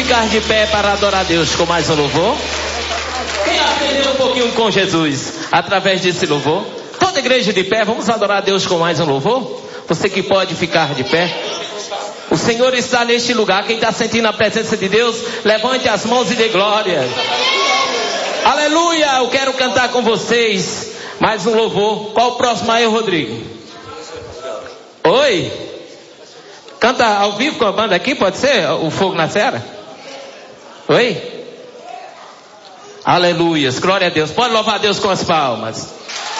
ficar de pé para adorar a Deus com mais um louvor? Quem aprendeu um pouquinho com Jesus através desse louvor? Toda igreja de pé, vamos adorar a Deus com mais um louvor? Você que pode ficar de pé. O Senhor está neste lugar. Quem está sentindo a presença de Deus, levante as mãos e dê glória. Aleluia, eu quero cantar com vocês mais um louvor. Qual o próximo aí, Rodrigo? Oi? Canta ao vivo com a banda aqui, pode ser? O Fogo na Serra? Oi? Aleluias, glória a Deus. Pode louvar a Deus com as palmas.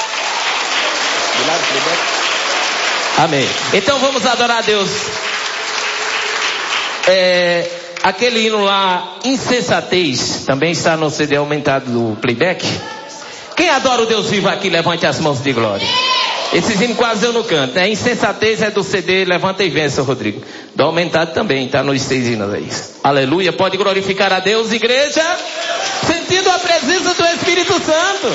Amém. Então vamos adorar a Deus. Aquele hino lá, Insensatez, também está no CD aumentado do playback. Quem adora o Deus vivo aqui, levante as mãos de glória. Esses hinos quase eu não canto, né? Insensatez é do CD Levanta e Vença, Rodrigo. Do aumentado também, está nos 6 hinos aí. Aleluia, pode glorificar a Deus, igreja, sentindo a presença do Espírito Santo.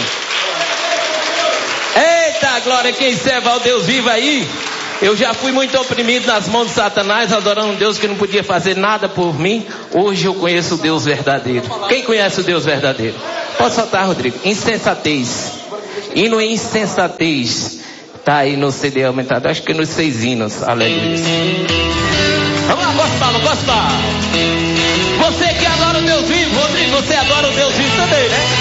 Eita, glória, quem serve ao Deus vivo aí. Eu já fui muito oprimido nas mãos de Satanás, adorando um Deus que não podia fazer nada por mim. Hoje eu conheço o Deus verdadeiro. Quem conhece o Deus verdadeiro? Pode soltar, Rodrigo. Insensatez. Hino Insensatez. Tá aí no CD aumentado. Acho que nos 6 hinos. Aleluia. Vamos lá, gospel. Você que adora o Deus vivo, Rodrigo, você adora o Deus vivo também, né?